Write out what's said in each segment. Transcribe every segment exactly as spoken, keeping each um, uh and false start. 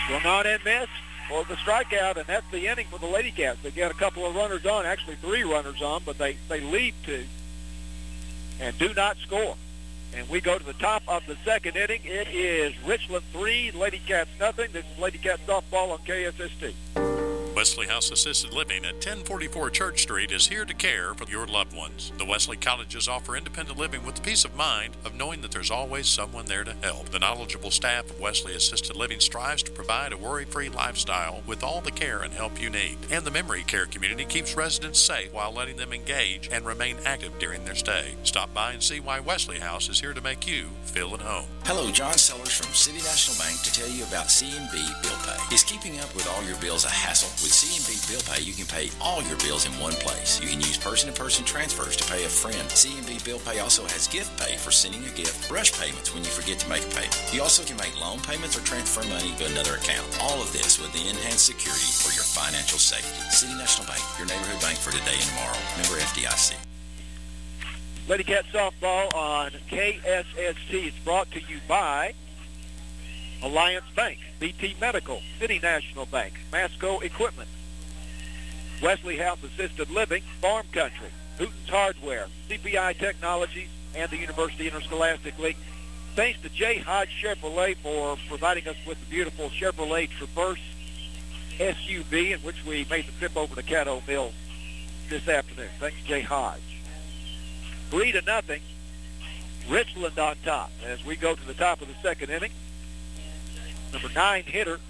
Swung on and missed for the strikeout, and that's the inning for the Lady Cats. They get a couple of runners on, actually three runners on, but they, they lead two and do not score. And we go to the top of the second inning. It is Richland three, Lady Cats nothing. This is Lady Cats softball on K S S T. Wesley House Assisted Living at ten forty-four Church Street is here to care for your loved ones. The Wesley Colleges offer independent living with the peace of mind of knowing that there's always someone there to help. The knowledgeable staff of Wesley Assisted Living strives to provide a worry-free lifestyle with all the care and help you need. And the memory care community keeps residents safe while letting them engage and remain active during their stay. Stop by and see why Wesley House is here to make you feel at home. Hello, John Sellers from City National Bank to tell you about C M B Bill Pay. Is keeping up with all your bills a hassle? With C M B Bill Pay, you can pay all your bills in one place. You can use person-to-person transfers to pay a friend. C M B Bill Pay also has gift pay for sending a gift, rush payments when you forget to make a payment. You also can make loan payments or transfer money to another account. All of this with the enhanced security for your financial safety. City National Bank, your neighborhood bank for today and tomorrow. Member F D I C. Lady Cat softball on K S S T. It's brought to you by Alliance Bank, B T Medical, City National Bank, Masco Equipment, Wesley House Assisted Living, Farm Country, Hooten's Hardware, C P I Technologies, and the University Interscholastic League. Thanks to J. Hodge Chevrolet for providing us with the beautiful Chevrolet Traverse S U V, in which we made the trip over to Caddo Mills this afternoon. Thanks, J. Hodge. Three to nothing. Richland on top as we go to the top of the second inning. Number nine hitter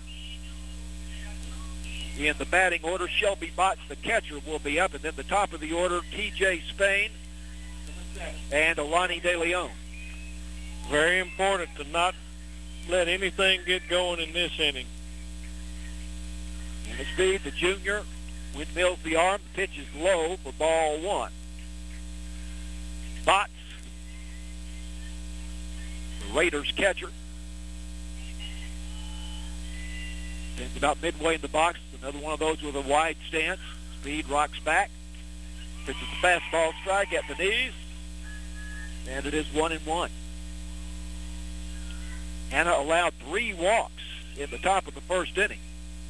in the batting order, Shelby Botts, the catcher, will be up, and then the top of the order, T J Spain and Alani De Leon. Very important to not let anything get going in this inning. And the speed, the junior, windmills the arm. The pitch is low for ball one. Botts, the Raiders catcher. Stands about midway in the box. Another one of those with a wide stance. Speed rocks back. Pitches a fastball strike at the knees. And it is one and one. Anna allowed three walks in the top of the first inning.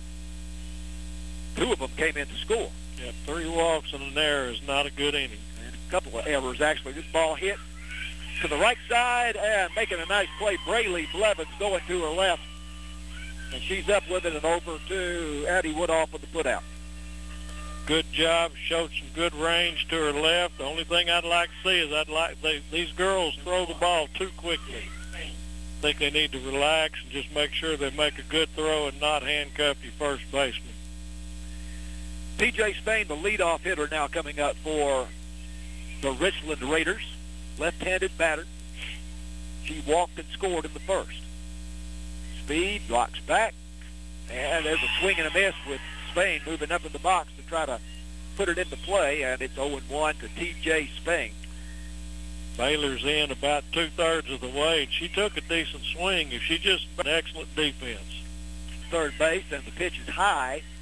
Two of them came in to score. Yeah, three walks and an error is not a good inning. And a couple of errors, actually. This ball hit to the right side and making a nice play. Braylee Blevins going to her left. And she's up with it and over to Addie Woodall for the put out. Good job. Showed some good range to her left. The only thing I'd like to see is I'd like they, these girls throw the ball too quickly. I think they need to relax and just make sure they make a good throw and not handcuff your first baseman. T J Spain, the leadoff hitter, now coming up for the Richland Raiders. Left-handed batter. She walked and scored in the first. Speed rocks back, and there's a swing and a miss with Spain moving up in the box to try to put it into play, and it's oh and one to T J Spain. Baylor's in about two-thirds of the way, and she took a decent swing. If she just an excellent defense. Third base, and the pitch is high